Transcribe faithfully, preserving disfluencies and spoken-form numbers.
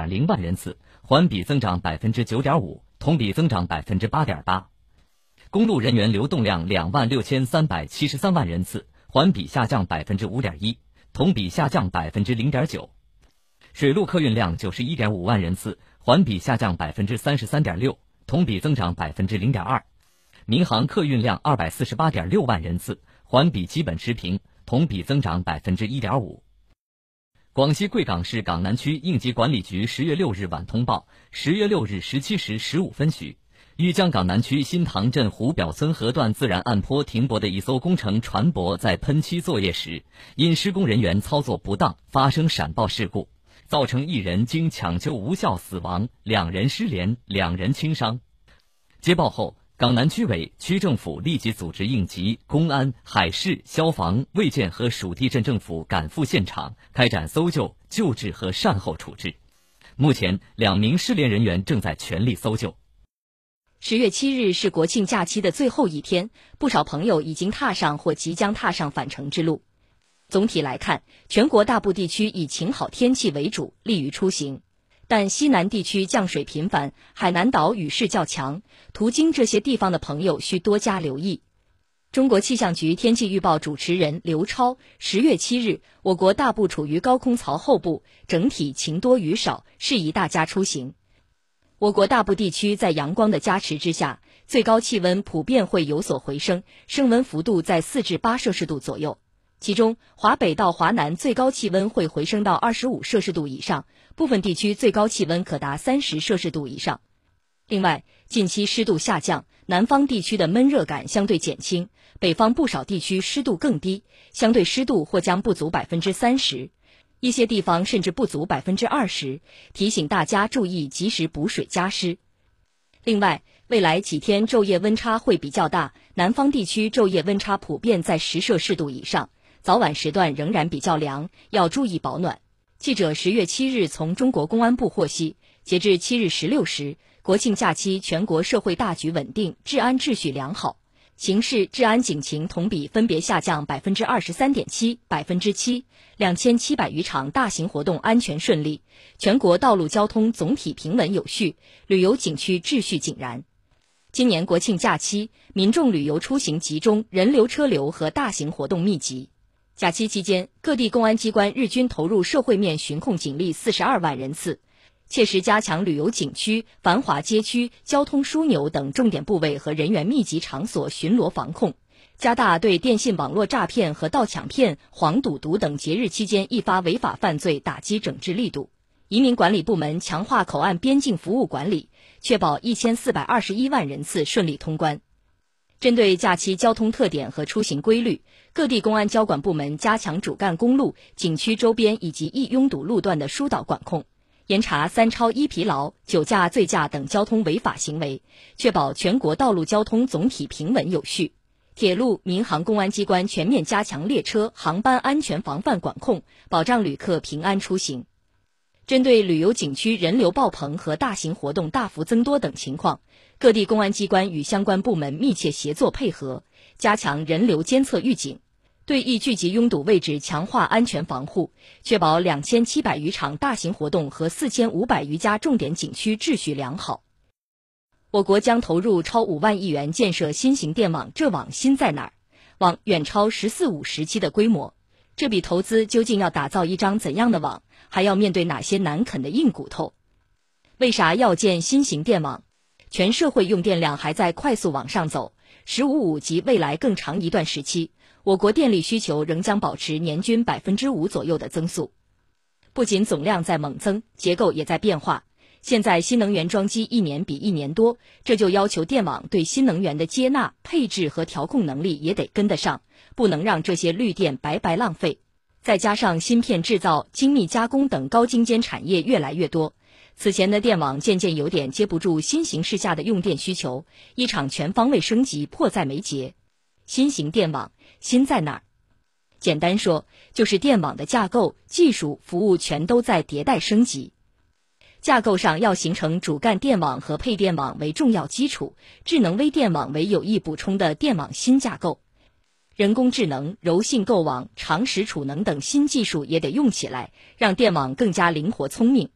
点零万人次，环比增长百分之九点五，同比增长百分之八点八。公路人员流动量两万六千三百七十三万人次，环比下降百分之五点一，同比下降百分之零点九。水路客运量九十一点五万人次，环比下降百分之三十三点六，同比增长百分之零点二。民航客运量二百四十八点六万人次，环比基本持平，同比增长百分之一点五。广西贵港市港南区应急管理局十月六日晚通报，十月六日十七时十五分许，玉江港南区新塘镇湖表村河段自然岸坡停泊的一艘工程船舶在喷漆作业时，因施工人员操作不当发生闪爆事故，造成一人经抢救无效死亡，两人失联，两人轻伤。接报后，港南区委、区政府立即组织应急、公安、海事、消防、卫健和属地镇政府赶赴现场，开展搜救、救治和善后处置。目前，两名失联人员正在全力搜救。 十月七日是国庆假期的最后一天，不少朋友已经踏上或即将踏上返程之路。总体来看，全国大部地区以晴好天气为主，利于出行。但西南地区降水频繁，海南岛雨势较强，途经这些地方的朋友需多加留意。中国气象局天气预报主持人刘超，十月七日，我国大部处于高空槽后部，整体晴多雨少，适宜大家出行。我国大部地区在阳光的加持之下，最高气温普遍会有所回升，升温幅度在四至八摄氏度左右。其中，华北到华南最高气温会回升到二十五摄氏度以上，部分地区最高气温可达三十摄氏度以上。另外，近期湿度下降，南方地区的闷热感相对减轻，北方不少地区湿度更低，相对湿度或将不足百分之三十，一些地方甚至不足百分之二十，提醒大家注意及时补水加湿。另外，未来几天昼夜温差会比较大，南方地区昼夜温差普遍在十摄氏度以上。早晚时段仍然比较凉，要注意保暖。记者十月七日从中国公安部获悉，截至七日十六时，国庆假期全国社会大局稳定，治安秩序良好，刑事治安警情同比分别下降百分之二十三点七、百分之七，两千七百余场大型活动安全顺利，全国道路交通总体平稳有序，旅游景区秩序井然。今年国庆假期，民众旅游出行集中，人流车流和大型活动密集。假期期间，各地公安机关日均投入社会面巡控警力四十二万人次，切实加强旅游景区、繁华街区、交通枢纽等重点部位和人员密集场所巡逻防控，加大对电信网络诈骗和盗抢骗、黄赌毒等节日期间易发违法犯罪打击整治力度。移民管理部门强化口岸边境服务管理，确保一千四百二十一万人次顺利通关。针对假期交通特点和出行规律，各地公安交管部门加强主干公路、景区周边以及易拥堵路段的疏导管控，严查三超一疲劳、酒驾、醉驾等交通违法行为，确保全国道路交通总体平稳有序。铁路、民航公安机关全面加强列车、航班安全防范管控，保障旅客平安出行。针对旅游景区人流爆棚和大型活动大幅增多等情况，各地公安机关与相关部门密切协作配合，加强人流监测预警，对易聚集拥堵位置强化安全防护，确保两千七百余场大型活动和四千五百余家重点景区秩序良好。我国将投入超五万亿元建设新型电网，这网新在哪儿？网远超“十四五”时期的规模。这笔投资究竟要打造一张怎样的网？还要面对哪些难啃的硬骨头？为啥要建新型电网？全社会用电量还在快速往上走，“十五五”及未来更长一段时期，我国电力需求仍将保持年均百分之五左右的增速。不仅总量在猛增，结构也在变化。现在新能源装机一年比一年多，这就要求电网对新能源的接纳、配置和调控能力也得跟得上，不能让这些绿电白白浪费。再加上芯片制造、精密加工等高精尖产业越来越多，此前的电网渐渐有点接不住新形势下的用电需求，一场全方位升级迫在眉睫。新型电网新在哪儿？简单说，就是电网的架构、技术、服务全都在迭代升级。架构上要形成主干电网和配电网为重要基础，智能微电网为有益补充的电网新架构。人工智能、柔性构网、长时储能等新技术也得用起来，让电网更加灵活聪明。